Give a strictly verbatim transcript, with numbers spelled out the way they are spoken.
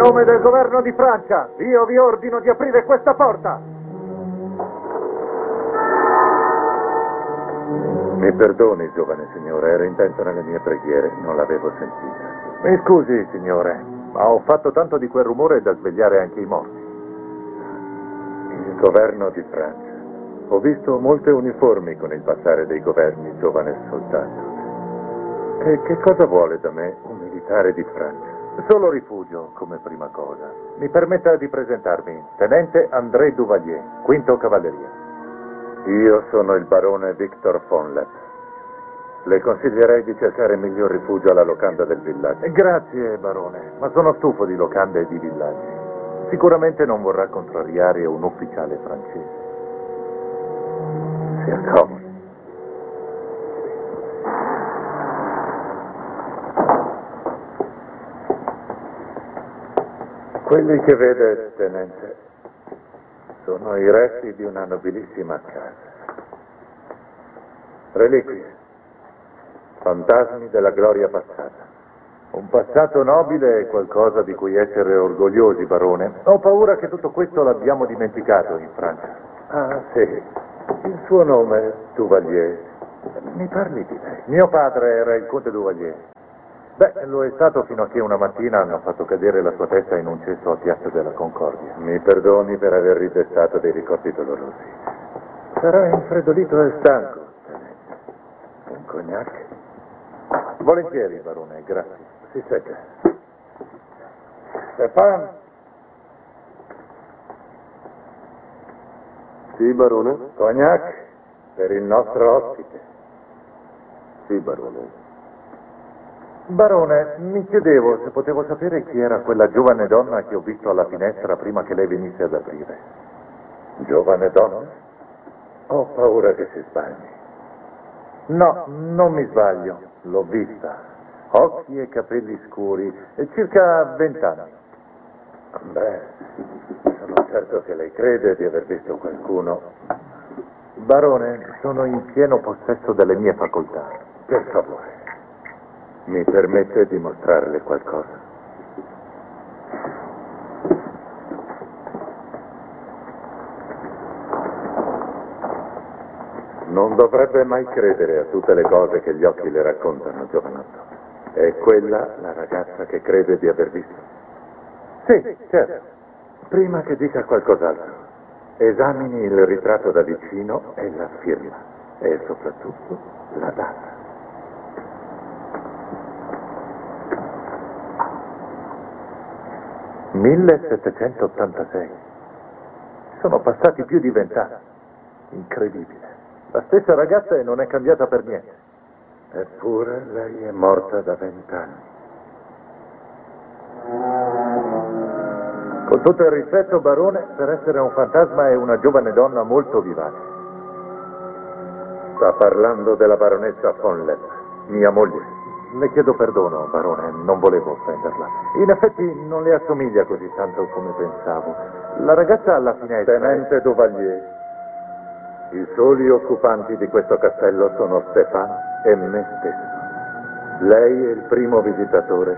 nome del governo di Francia, io vi ordino di aprire questa porta. Mi perdoni, giovane signore, ero intento nelle mie preghiere, non l'avevo sentita. Mi scusi, signore, ma ho fatto tanto di quel rumore da svegliare anche i morti. Il governo di Francia. Ho visto molte uniformi con il passare dei governi, giovane soldato. E che cosa vuole da me un militare di Francia? Solo rifugio, come prima cosa. Mi permetta di presentarmi, tenente André Duvalier, quinto cavalleria. Io sono il barone Victor von Lepp. Le consiglierei di cercare miglior rifugio alla locanda del villaggio. Grazie, barone, ma sono stufo di locande e di villaggi. Sicuramente non vorrà contrariare un ufficiale francese. Si accomodi. Quelli che vede, tenente, sono i resti di una nobilissima casa. Reliquie, fantasmi della gloria passata. Un passato nobile è qualcosa di cui essere orgogliosi, barone. Ho paura che tutto questo l'abbiamo dimenticato in Francia. Ah, sì. Il suo nome, Duvalier. Mi parli di lei? Mio padre era il conte Duvalier. Beh, lo è stato fino a che una mattina hanno fatto cadere la sua testa in un cesso a Piazza della Concordia. Mi perdoni per aver ridestato dei ricordi dolorosi. Sarà infreddolito e stanco, tenente. Un cognac? Volentieri, barone, grazie. Si secca. Stefan? Sì, barone? Cognac per il nostro ospite. Sì, barone. Barone, mi chiedevo se potevo sapere chi era quella giovane donna che ho visto alla finestra prima che lei venisse ad aprire. Giovane donna? Ho paura che si sbagli. No, non mi sbaglio, l'ho vista. Occhi e capelli scuri, e circa vent'anni. Beh, sono certo che lei crede di aver visto qualcuno. Barone, sono in pieno possesso delle mie facoltà. Per favore, mi permette di mostrarle qualcosa? Non dovrebbe mai credere a tutte le cose che gli occhi le raccontano, giovanotto. È quella la ragazza che crede di aver visto? Sì, certo. Prima che dica qualcos'altro, esamini il ritratto da vicino e la firma, e soprattutto la data. millesettecentottantasei. Sono passati più di vent'anni. Incredibile. La stessa ragazza e non è cambiata per niente. Eppure lei è morta da vent'anni. Con tutto il rispetto, barone, per essere un fantasma è una giovane donna molto vivace. Sta parlando della baronessa von Lepp, mia moglie. Le chiedo perdono, barone, non volevo offenderla. In effetti non le assomiglia così tanto come pensavo. La ragazza alla finestra... Tenente Duvalier, i soli occupanti di questo castello sono Stefan e me stesso. Lei è il primo visitatore